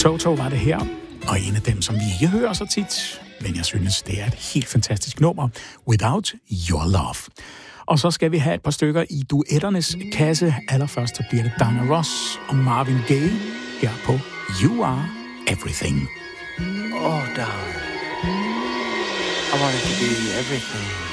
Toto var det her, og en af dem, som vi ikke hører så tit, men jeg synes, det er et helt fantastisk nummer, Without Your Love. Og så skal vi have et par stykker i duetternes kasse. Allerførst så bliver det Diana Ross og Marvin Gaye her på You Are Everything. Oh, darling, I wanted to be everything.